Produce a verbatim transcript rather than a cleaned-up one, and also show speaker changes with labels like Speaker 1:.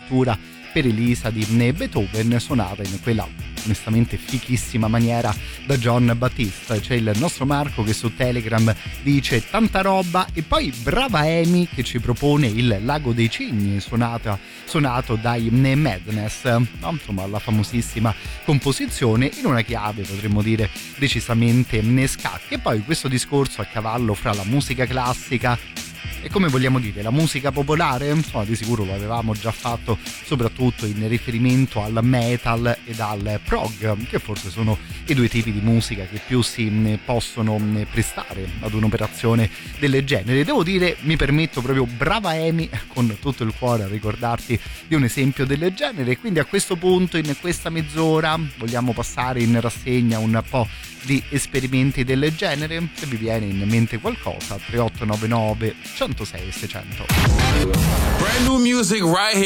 Speaker 1: addirittura per Elisa di Beethoven, suonata in quella onestamente fichissima maniera da John Battiste. C'è il nostro Marco che su Telegram dice tanta roba, e poi brava Amy che ci propone il Lago dei Cigni, suonata, suonato dai Madness, no? Insomma, la famosissima composizione in una chiave potremmo dire decisamente scacchi. E poi questo discorso a cavallo fra la musica classica e, come vogliamo dire, la musica popolare, insomma, di sicuro lo avevamo già fatto soprattutto in riferimento al metal ed al prog, che forse sono i due tipi di musica che più si possono prestare ad un'operazione del genere. Devo dire, mi permetto proprio, brava Amy, con tutto il cuore a ricordarti di un esempio del genere. Quindi a questo punto, in questa mezz'ora, vogliamo passare in rassegna un po' di esperimenti del genere. Se vi viene in mente qualcosa, tre otto nove nove uno zero sei sei zero zero.
Speaker 2: Brand new music right here.